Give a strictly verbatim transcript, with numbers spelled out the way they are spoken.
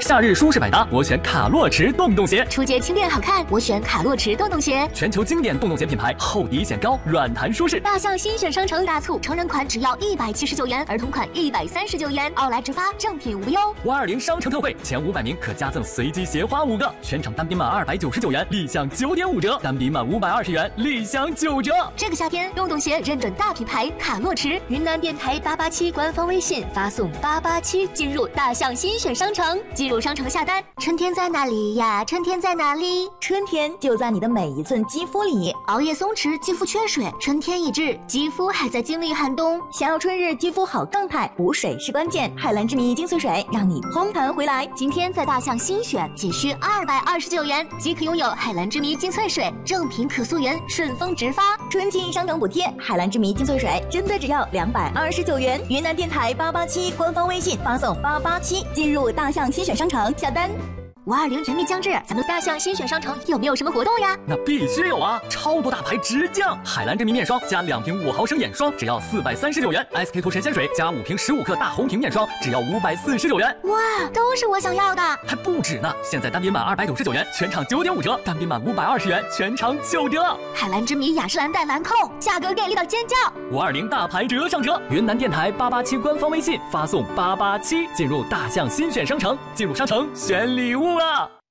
夏日舒适百搭，我选卡洛驰洞洞鞋。 初阶轻便好看，我选卡洛驰洞洞鞋。 全球经典洞洞鞋品牌，厚底显高，软弹舒适。 大象新选商城大促，成人款只要一百七十九元，儿童款一百三十九元，奥莱直发，正品无忧。 五二零商城特惠，前五百名可加赠随机鞋花五个，全场单品满二百九十九元，立享九点五折；单品满五百二十元，立享九折。 这个夏天，洞洞鞋认准大品牌卡洛驰，云南电台八八七官方微信发送八八七进入大象新选商城，进入商城下单。春天在哪里呀？春天在哪里？ 春天就在你的每一寸肌肤里。 熬夜松弛，肌肤缺水，春天已至，肌肤还在经历寒冬。 想要春日肌肤好状态，补水是关键。海蓝之谜精粹水让你嘭弹回来。 今天在大象新选，仅需二百二十九元即可拥有海蓝之谜精粹水，正品可溯源，顺丰直发。 春季商城补贴，海蓝之谜精粹水真的只要两百二十九元。云南电台八八七官方微信发送八八七进入大象新选商城下单。 五二零元蜜将至，咱们大象新选商城有没有什么活动呀？ 那必须有啊！超多大牌直降，海蓝之谜面霜加两瓶五毫升眼霜只要四百三十九元 ，S K two 神仙水加五瓶十五克大红瓶面霜只要五百四十九元。 哇，都是我想要的！ 还不止呢！现在单品满二百九十九元，全场九点五折；单品满五百二十元，全场九折。 海蓝之谜雅诗兰黛兰蔻，价格给力到尖叫！ 五二零大牌折上折，云南电台八八七官方微信发送八八七进入大象新选商城，进入商城选礼物了。